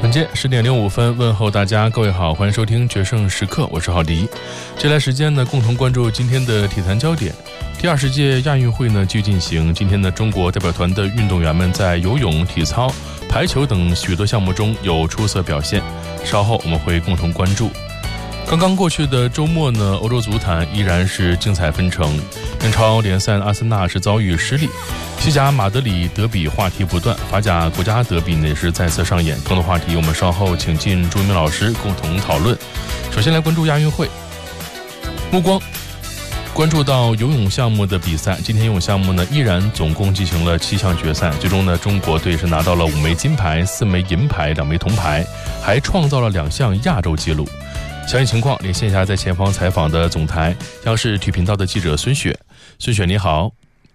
本届10点05分，问候大家，各位好，欢迎收听决胜时刻，我是浩迪。接下来时间呢，共同关注今天的体坛焦点。第20届亚运会呢继续进行，今天呢，中国代表团的运动员们在游泳、体操、排球等许多项目中有出色表现，稍后我们会共同关注。刚刚过去的周末呢，欧洲足坛依然是精彩纷呈。英超联赛阿森纳是遭遇失利，西甲马德里德比话题不断，法甲国家德比呢也是再次上演。更多话题我们稍后请进朱一鸣老师共同讨论。首先来关注亚运会，目光关注到游泳项目的比赛。今天游泳项目呢依然总共进行了7项决赛，最终呢中国队是拿到了5枚金牌、4枚银牌、2枚铜牌，还创造了2项亚洲纪录。详细情况连线下在前方采访的总台央视体育频道的记者孙雪。孙雪你好。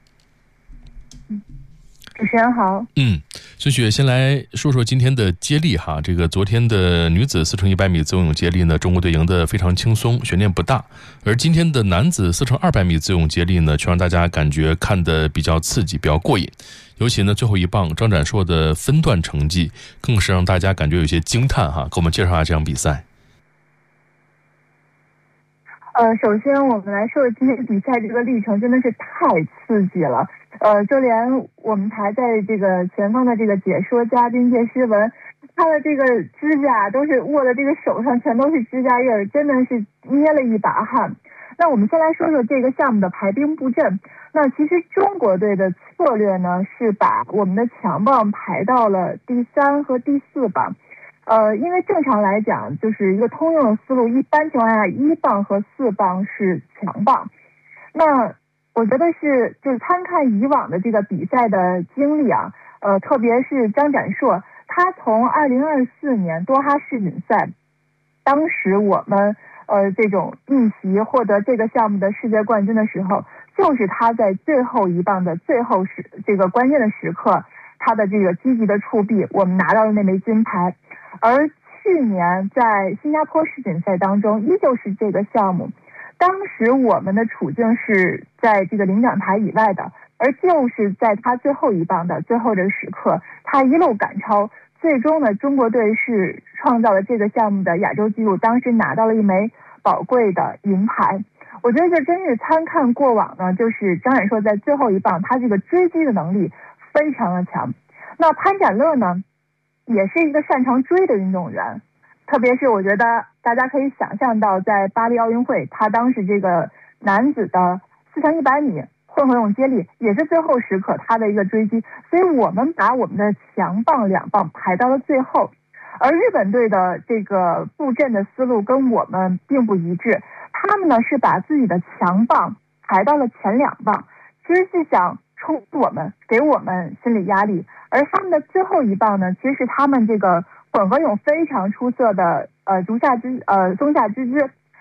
主持人好。 孙雪，先来说说今天的接力哈。这个昨天的女子4×100米自由泳接力呢，中国队赢得非常轻松，悬念不大。而今天的男子4×200米自由泳接力呢，却让大家感觉看得比较刺激，比较过瘾。尤其呢，最后一棒张展硕的分段成绩，更是让大家感觉有些惊叹哈。给我们介绍一下这场比赛。 首先我们来说今天比赛这个历程真的是太刺激了。就连我们台在这个前方的这个解说嘉宾叶诗文，他的这个指甲都是握的这个手上全都是指甲印儿，真的是捏了一把汗。那我们先来说说这个项目的排兵布阵。那其实中国队的策略呢，是把我们的强棒排到了第3和第4棒。因为正常来讲，就是一个通用的思路，一般情况下1棒和4棒是强棒。那我觉得就是参看以往的这个比赛的经历啊，特别是张展硕，他从2024年多哈世锦赛，当时我们这种逆袭获得这个项目的世界冠军的时候，就是他在最后一棒的最后这个关键的时刻，他的这个积极的触壁，我们拿到了那枚金牌。而去年在新加坡世锦赛当中，依旧是这个项目，当时我们的处境是在这个领奖台以外的，而就是在他最后一棒的最后这个时刻，他一路赶超，最终呢，中国队是创造了这个项目的亚洲纪录，当时拿到了1枚宝贵的银牌。我觉得这真是参看过往呢，就是张展硕在最后一棒，他这个追击的能力非常的强。那潘展乐呢，也是一个擅长追的运动员，特别是我觉得大家可以想象到，在巴黎奥运会，他当时这个男子的4×100米混合泳接力也是最后时刻他的一个追击，所以我们把我们的强棒2棒排到了最后。而日本队的这个布阵的思路跟我们并不一致，他们呢是把自己的强棒排到了前2棒，其实是想冲我们，给我们心理压力。而他们的最后一棒呢，其实是他们这个混合泳非常出色的松下之之，